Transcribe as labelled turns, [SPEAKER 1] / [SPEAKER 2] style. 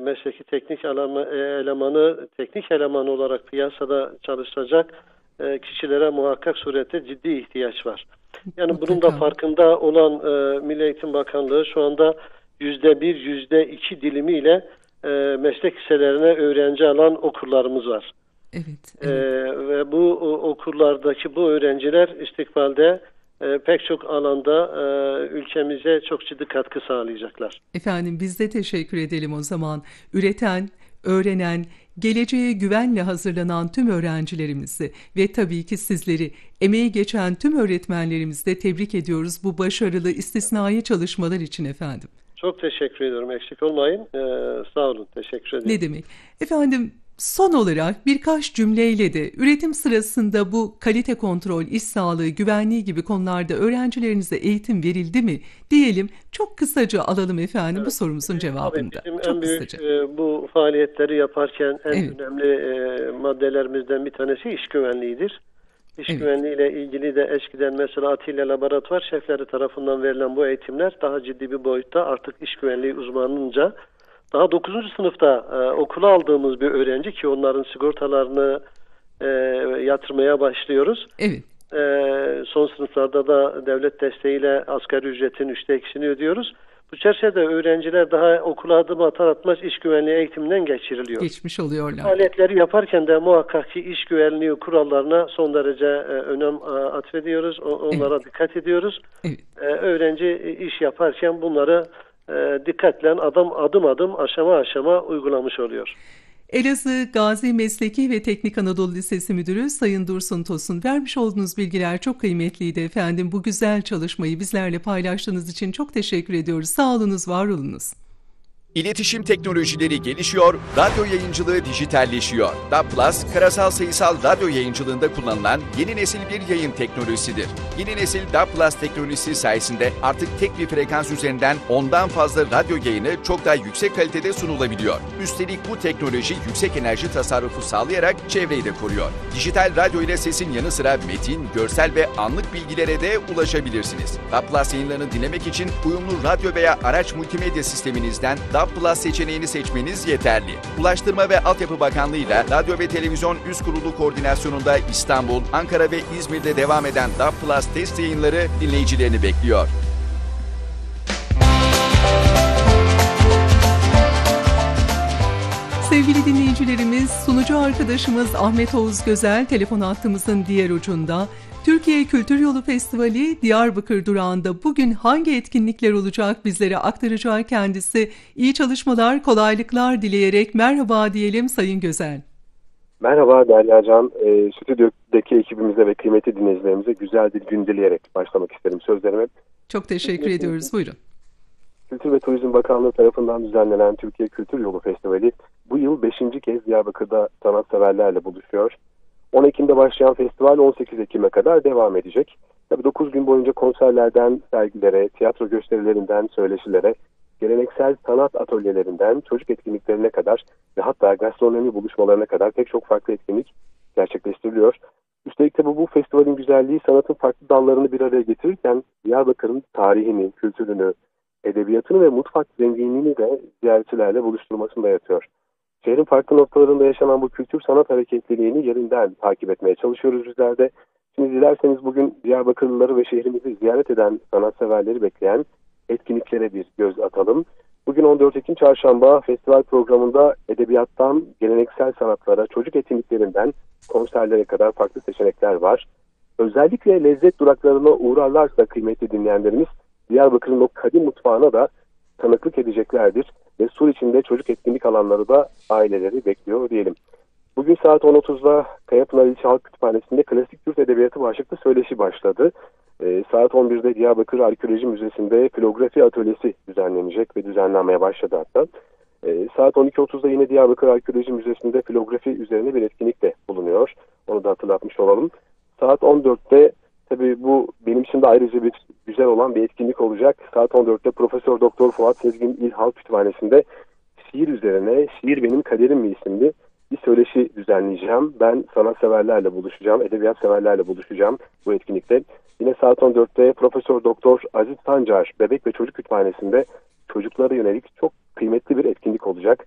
[SPEAKER 1] mesleki teknik elemanı, teknik eleman olarak piyasada çalışacak kişilere muhakkak surette ciddi ihtiyaç var. Yani bunun da farkında olan Milli Eğitim Bakanlığı şu anda %1, %2 dilimiyle meslek liselerine öğrenci alan okullarımız var.
[SPEAKER 2] Evet.
[SPEAKER 1] Ve bu okullardaki bu öğrenciler istikbalde pek çok alanda ülkemize çok ciddi katkı sağlayacaklar.
[SPEAKER 2] Efendim biz de teşekkür edelim o zaman. Üreten, öğrenen, geleceğe güvenle hazırlanan tüm öğrencilerimizi ve tabii ki sizleri, emeği geçen tüm öğretmenlerimizi de tebrik ediyoruz bu başarılı, istisnai çalışmalar için efendim.
[SPEAKER 1] Çok teşekkür ediyorum. Eksik olmayın. Sağ olun. Teşekkür ederim.
[SPEAKER 2] Ne demek? Efendim son olarak birkaç cümleyle de üretim sırasında bu kalite kontrol, iş sağlığı, güvenliği gibi konularda öğrencilerinize eğitim verildi mi diyelim. Çok kısaca alalım efendim, evet, bu sorumuzun cevabını da.
[SPEAKER 1] Bizim
[SPEAKER 2] çok
[SPEAKER 1] en büyük
[SPEAKER 2] kısaca.
[SPEAKER 1] Bu faaliyetleri yaparken en
[SPEAKER 2] evet.
[SPEAKER 1] önemli maddelerimizden bir tanesi iş güvenliğidir. İş
[SPEAKER 2] evet.
[SPEAKER 1] güvenliğiyle ilgili de eskiden mesela Atilla Laboratuvar şefleri tarafından verilen bu eğitimler daha ciddi bir boyutta artık iş güvenliği uzmanınca daha 9. sınıfta okula aldığımız bir öğrenci ki onların sigortalarını yatırmaya başlıyoruz.
[SPEAKER 2] Evet.
[SPEAKER 1] Son sınıflarda da devlet desteğiyle asgari ücretin 2'sini ödüyoruz. Bu çerçevede öğrenciler daha okula adım atar atmaz iş güvenliği eğitiminden geçiriliyor.
[SPEAKER 2] Geçmiş oluyorlar.
[SPEAKER 1] Faaliyetleri yaparken de muhakkak ki iş güvenliği kurallarına son derece önem atfediyoruz. Onlara evet. dikkat ediyoruz.
[SPEAKER 2] Evet.
[SPEAKER 1] Öğrenci iş yaparken bunları dikkatle adım adım aşama aşama uygulamış oluyor.
[SPEAKER 2] Elazığ Gazi Mesleki ve Teknik Anadolu Lisesi Müdürü Sayın Dursun Tosun, vermiş olduğunuz bilgiler çok kıymetliydi efendim. Bu güzel çalışmayı bizlerle paylaştığınız için çok teşekkür ediyoruz. Sağ olunuz, var olunuz.
[SPEAKER 3] İletişim teknolojileri gelişiyor, radyo yayıncılığı dijitalleşiyor. DAB+, karasal sayısal radyo yayıncılığında kullanılan yeni nesil bir yayın teknolojisidir. Yeni nesil DAB+ teknolojisi sayesinde artık tek bir frekans üzerinden 10'dan fazla radyo yayını çok daha yüksek kalitede sunulabiliyor. Üstelik bu teknoloji yüksek enerji tasarrufu sağlayarak çevreyi de koruyor. Dijital radyo ile sesin yanı sıra metin, görsel ve anlık bilgilere de ulaşabilirsiniz. DAB+ yayınlarını dinlemek için uyumlu radyo veya araç multimedya sisteminizden DAB+ seçeneğini seçmeniz yeterli. Ulaştırma ve Altyapı Bakanlığı ile Radyo ve Televizyon Üst Kurulu koordinasyonunda İstanbul, Ankara ve İzmir'de devam eden DAB+ test yayınları dinleyicilerini bekliyor.
[SPEAKER 2] Sevgili dinleyicilerimiz, sunucu arkadaşımız Ahmet Oğuz Gözel telefon hattımızın diğer ucunda. Türkiye Kültür Yolu Festivali Diyarbakır durağında bugün hangi etkinlikler olacak bizlere aktaracağı kendisi. İyi çalışmalar, kolaylıklar dileyerek merhaba diyelim Sayın Gözel.
[SPEAKER 4] Merhaba Derya Can. Stüdyodaki ekibimize ve kıymetli dinleyicilerimize güzel bir gün dileyerek başlamak isterim sözlerime.
[SPEAKER 2] Çok teşekkür ediyoruz. Buyurun.
[SPEAKER 4] Kültür ve Turizm Bakanlığı tarafından düzenlenen Türkiye Kültür Yolu Festivali bu yıl 5. kez Diyarbakır'da sanatseverlerle buluşuyor. 10 Ekim'de başlayan festival 18 Ekim'e kadar devam edecek. Tabii 9 gün boyunca konserlerden sergilere, tiyatro gösterilerinden söyleşilere, geleneksel sanat atölyelerinden çocuk etkinliklerine kadar ve hatta gastronomi buluşmalarına kadar pek çok farklı etkinlik gerçekleştiriliyor. Üstelik tabii bu festivalin güzelliği sanatın farklı dallarını bir araya getirirken Diyarbakır'ın tarihini, kültürünü, edebiyatını ve mutfak zenginliğini de ziyaretçilerle buluşturmasında yatıyor. Şehrin farklı noktalarında yaşanan bu kültür sanat hareketliliğini yerinden takip etmeye çalışıyoruz bizler de. Şimdi dilerseniz bugün Diyarbakırlıları ve şehrimizi ziyaret eden sanatseverleri bekleyen etkinliklere bir göz atalım. Bugün 14 Ekim Çarşamba festival programında edebiyattan geleneksel sanatlara, çocuk etkinliklerinden konserlere kadar farklı seçenekler var. Özellikle lezzet duraklarına uğrarlarsa kıymetli dinleyenlerimiz Diyarbakır'ın o kadim mutfağına da tanıklık edeceklerdir ve sur içinde çocuk etkinlik alanları da aileleri bekliyor diyelim. Bugün saat 10.30'da Kayapınar İlçe Halk Kütüphanesi'nde Klasik Türk Edebiyatı başlıklı söyleşi başladı. Saat 11'de Diyarbakır Arkeoloji Müzesi'nde filografi atölyesi düzenlenecek ve düzenlenmeye başladı hatta. Saat 12.30'da yine Diyarbakır Arkeoloji Müzesi'nde filografi üzerine bir etkinlik de bulunuyor. Onu da hatırlatmış olalım. Saat 14'te tabii bu benim için de ayrıca bir güzel olan bir etkinlik olacak. Saat 14'te Profesör Doktor Fuat Sezgin İl Halk Kütüphanesi'nde şiir üzerine Şiir Benim Kaderim mi isimli bir söyleşi düzenleyeceğim. Ben sanatseverlerle buluşacağım, edebiyat severlerle buluşacağım bu etkinlikte. Yine saat 14'te Profesör Doktor Aziz Sancar Bebek ve Çocuk Kütüphanesi'nde çocuklara yönelik çok kıymetli bir etkinlik olacak.